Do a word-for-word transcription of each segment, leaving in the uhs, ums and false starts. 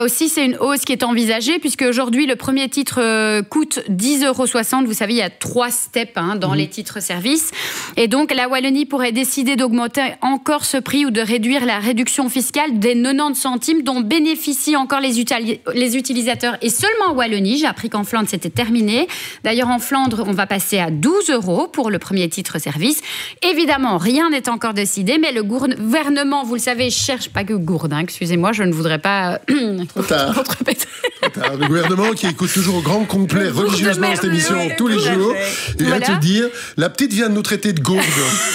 Aussi, c'est une hausse qui est envisagée puisque aujourd'hui le premier titre euh, coûte dix euros soixante. Vous savez, il y a trois steps hein, dans mmh. les titres-services. Et donc, la Wallonie pourrait décider d'augmenter encore ce prix ou de réduire la réduction fiscale des quatre-vingt-dix centimes dont bénéficient encore les, utili- les utilisateurs. Et seulement en Wallonie, j'ai appris qu'en Flandre, c'était terminé. D'ailleurs, en Flandre, on va passer à douze euros pour le premier titre-service. Évidemment, rien n'est encore décidé, mais le gouvernement, vous le savez, cherche, pas que Gourdin, excusez-moi, je ne voudrais pas... Trop tard. Trop tard. Le gouvernement qui écoute toujours au grand complet religieusement cette émission oui, tous les jours. Il voilà. vient te dire, la petite vient de nous traiter de gourde.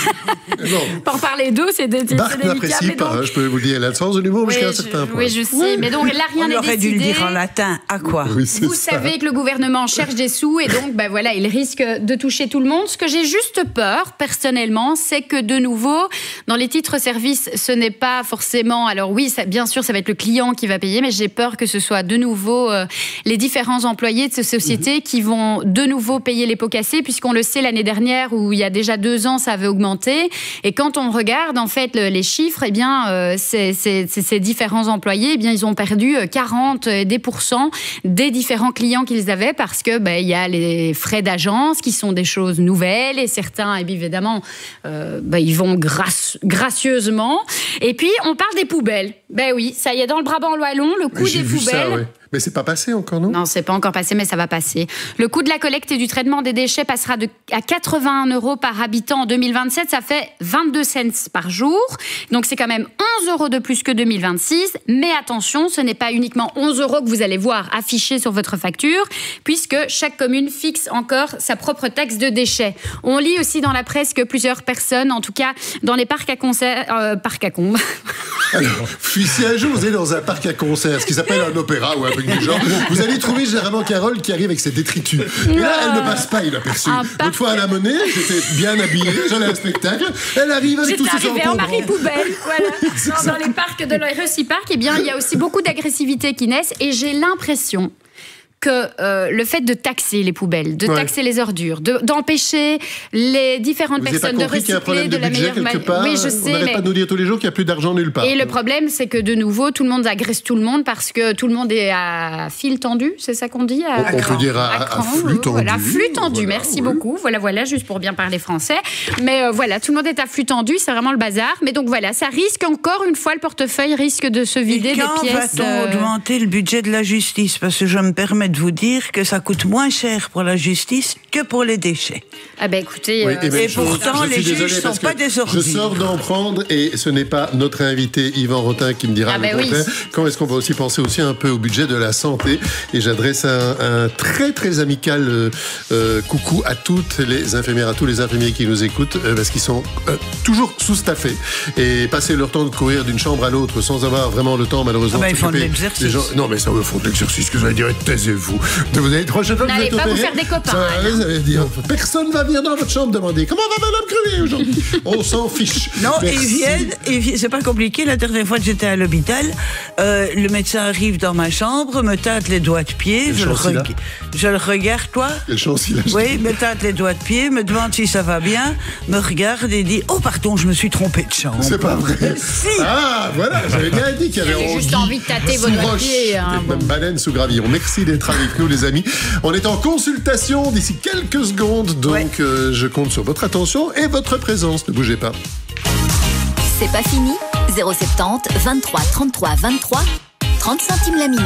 Pour parler d'eau, c'est des Barthes n'apprécie pas, donc... hein, je peux vous dire, elle a le sens de l'humour oui, jusqu'à un certain point. Oui, je sais, oui. mais donc là, rien n'est décidé. On aurait dû le dire en latin, à quoi oui, Vous ça. savez que le gouvernement cherche des sous et donc, ben voilà, il risque de toucher tout le monde. Ce que j'ai juste peur, personnellement, c'est que de nouveau, dans les titres-services, ce n'est pas forcément... Alors oui, ça, bien sûr, ça va être le client qui va payer, mais j'ai peur que ce soit de nouveau euh, les différents employés de ces sociétés mmh. qui vont de nouveau payer les pots cassés, puisqu'on le sait l'année dernière, où il y a déjà deux ans, ça avait augmenté. Et quand on regarde en fait le, les chiffres, eh bien, euh, c'est, c'est, c'est, ces différents employés, eh bien, ils ont perdu quarante pour cent des différents clients qu'ils avaient, parce que ben, il y a les frais d'agence qui sont des choses nouvelles, et certains, eh bien, évidemment, euh, ben, ils vont grace, gracieusement. Et puis, on parle des poubelles. Ben oui, ça y est, dans le Brabant wallon, le coût J'ai des vu poubelles. Ça, ouais. Mais c'est pas passé encore, non ? Non, c'est pas encore passé, mais ça va passer. Le coût de la collecte et du traitement des déchets passera de, à quatre-vingt-un euros par habitant en deux mille vingt-sept. Ça fait vingt-deux cents par jour. Donc, c'est quand même onze euros de plus que deux mille vingt-six. Mais attention, ce n'est pas uniquement onze euros que vous allez voir affichés sur votre facture, puisque chaque commune fixe encore sa propre taxe de déchets. On lit aussi dans la presse que plusieurs personnes, en tout cas dans les parcs à concerts... Euh, parcs à combes... Alors, si un jour vous allez dans un parc à concerts, ce qui s'appelle un opéra ou un truc du genre, vous allez trouver généralement Carole qui arrive avec ses détritus. Et là, elle ne passe pas inaperçue. L'autre fois à la Monnaie, j'étais bien habillée, j'allais à un spectacle, elle arrive avec tous ses encombrants. J'étais arrivée en Marie-Poubelle, voilà. Non, dans les parcs de l'R E C Park, eh bien, il y a aussi beaucoup d'agressivité qui naissent, et j'ai l'impression que euh, le fait de taxer les poubelles, de ouais. taxer les ordures, de, d'empêcher les différentes vous personnes de recycler de, de la meilleure manière. Oui, je sais. On n'arrête mais... pas de nous dire tous les jours qu'il n'y a plus d'argent nulle part. Et le problème, c'est que de nouveau, tout le monde agresse tout le monde parce que tout le monde est à fil tendu, c'est ça qu'on dit à, On, on peut dire à, à, à flux tendu. Voilà, flux tendu, voilà, merci oui. beaucoup. Voilà, voilà, juste pour bien parler français. Mais euh, voilà, tout le monde est à flux tendu, c'est vraiment le bazar. Mais donc voilà, ça risque encore une fois, le portefeuille risque de se vider des pièces. Et quand va-t-on euh... augmenter le budget de la justice ? Parce que je me permets de vous dire que ça coûte moins cher pour la justice que pour les déchets. Ah ben écoutez... Oui, et, euh, et pourtant, les juges ne sont pas des ordures. Je sors d'en prendre et ce n'est pas notre invité Yvan Rotin qui me dira ah ben le contraire. Oui. Quand est-ce qu'on va aussi penser aussi un peu au budget de la santé ? Et j'adresse un, un très très amical euh, euh, coucou à toutes les infirmières, à tous les infirmiers qui nous écoutent, euh, parce qu'ils sont euh, toujours sous-staffés et passer leur temps de courir d'une chambre à l'autre sans avoir vraiment le temps malheureusement ah ben, de s'occuper des gens. Des gens. Non mais ça me font de l'exercice, que j'allais dire, taisez-vous. Vous allez prochaine fois que vous êtes opéré, vous faire des copains. Ça, vous allez dire, personne va venir dans votre chambre demander comment va Madame Crevier aujourd'hui. On s'en fiche. Non, Merci. ils viennent, ils viennent, c'est pas compliqué. La dernière fois que j'étais à l'hôpital, euh, le médecin arrive dans ma chambre, me tâte les doigts de pied, je le, reg... je le regarde, toi. Quelle chance il a. Oui, me tâte les doigts de pied, me demande si ça va bien, me regarde et dit oh pardon, je me suis trompé de chambre. C'est pas vrai. Si. Ah voilà, j'avais bien dit qu'il y avait juste envie de tâter vos doigts de pied. Hein, bon. Baleine sous gravillon. Merci d'être avec nous les amis. On est en consultation d'ici quelques secondes, donc ouais. euh, je compte sur votre attention et votre présence. Ne bougez pas. C'est pas fini. zéro soixante-dix, vingt-trois, trente-trois, vingt-trois, trente centimes la minute.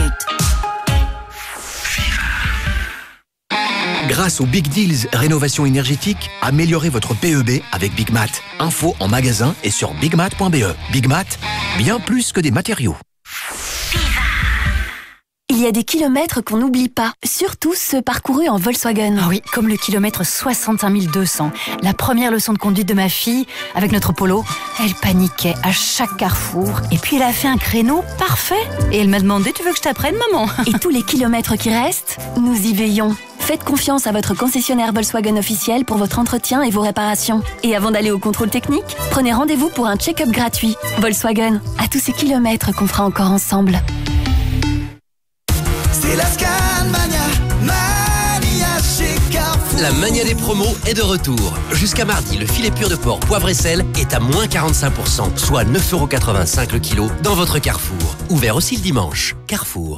Grâce aux Big Deals Rénovation énergétique, améliorez votre P E B avec Big Mat. Info en magasin et sur big mat point b e. Big Mat, bien plus que des matériaux. Il y a des kilomètres qu'on n'oublie pas, surtout ceux parcourus en Volkswagen. Ah oui, comme le kilomètre soixante et un mille deux cents. La première leçon de conduite de ma fille, avec notre Polo, elle paniquait à chaque carrefour. Et puis elle a fait un créneau parfait. Et elle m'a demandé, tu veux que je t'apprenne, maman ? Et tous les kilomètres qui restent, nous y veillons. Faites confiance à votre concessionnaire Volkswagen officiel pour votre entretien et vos réparations. Et avant d'aller au contrôle technique, prenez rendez-vous pour un check-up gratuit. Volkswagen, à tous ces kilomètres qu'on fera encore ensemble. C'est la Scania Mania chez Carrefour. La La mania des promos est de retour. Jusqu'à mardi, le filet pur de porc poivre et sel est à moins quarante-cinq pour cent, soit neuf euros quatre-vingt-cinq le kilo dans votre Carrefour. Ouvert aussi le dimanche. Carrefour.